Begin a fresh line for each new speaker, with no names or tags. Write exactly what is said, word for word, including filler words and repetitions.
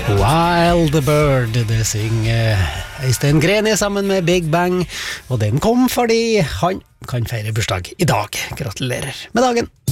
Wild Bird, det synger Øystein Greni sammen med Big Bang, og den kom fordi han kan feire bursdag i dag. Gratulerer med dagen!